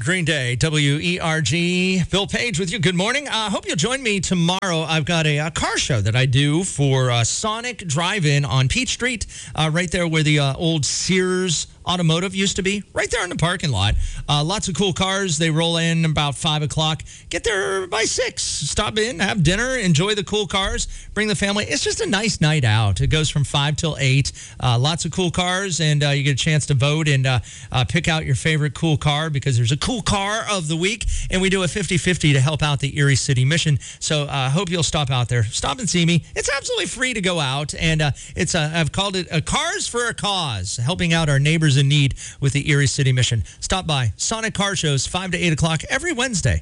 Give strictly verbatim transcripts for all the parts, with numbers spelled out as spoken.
Green Day, W E R G. Bill Page with you. Good morning. I uh, hope you'll join me tomorrow. I've got a, a car show that I do for uh, Sonic Drive-In on Peach Street, uh, right there where the uh, old Sears Automotive used to be, right there in the parking lot. Uh, lots of cool cars. They roll in about five o'clock. Get there by six. Stop in, have dinner, enjoy the cool cars, bring the family. It's just a nice night out. It goes from five till eight. Uh, lots of cool cars, and uh, you get a chance to vote and uh, uh, pick out your favorite cool car because there's a cool car of the week, and we do a fifty-fifty to help out the Erie City Mission. So I uh, hope you'll stop out there. Stop and see me. It's absolutely free to go out, and uh, it's uh, I've called it a Cars for a Cause, helping out our neighbors in need with the Erie City Mission. Stop by. Sonic Car Shows, five to eight o'clock every Wednesday.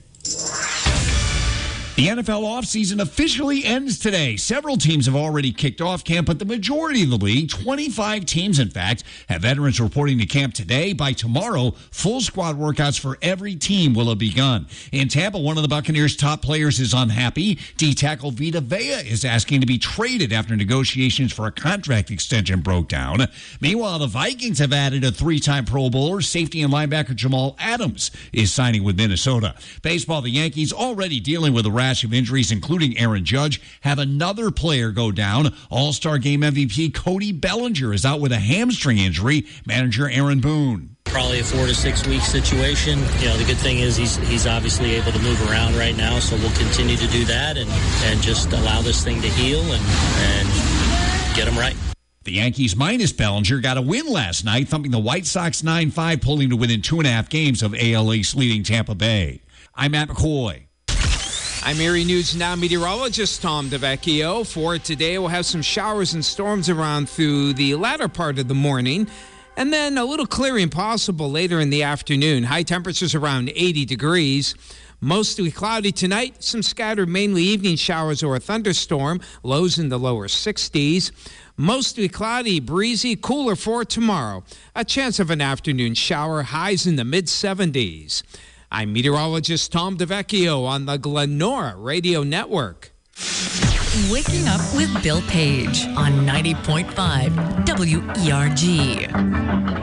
The N F L offseason officially ends today. Several teams have already kicked off camp, but the majority of the league, twenty-five teams in fact, have veterans reporting to camp today. By tomorrow, full squad workouts for every team will have begun. In Tampa, one of the Buccaneers' top players is unhappy. D-tackle Vita Vea is asking to be traded after negotiations for a contract extension broke down. Meanwhile, the Vikings have added a three-time Pro Bowler. Safety and linebacker Jamal Adams is signing with Minnesota. Baseball, the Yankees already dealing with a rash of injuries, including Aaron Judge, have another player go down. All-Star Game M V P Cody Bellinger is out with a hamstring injury. Manager Aaron Boone. Probably a four to six week situation. You know, the good thing is he's he's obviously able to move around right now, so we'll continue to do that and, and just allow this thing to heal and, and get him right. The Yankees minus Bellinger got a win last night, thumping the White Sox nine five, pulling to within two and a half games of A L East leading Tampa Bay. I'm Matt McCoy. I'm Erie News Now meteorologist Tom DeVecchio. For today, we'll have some showers and storms around through the latter part of the morning, and then a little clearing possible later in the afternoon. High temperatures around eighty degrees. Mostly cloudy tonight. Some scattered mainly evening showers or a thunderstorm. Lows in the lower sixties. Mostly cloudy, breezy, cooler for tomorrow. A chance of an afternoon shower. Highs in the mid seventies. I'm meteorologist Tom DeVecchio on the Glenora Radio Network. Waking Up with Bill Page on ninety point five W E R G.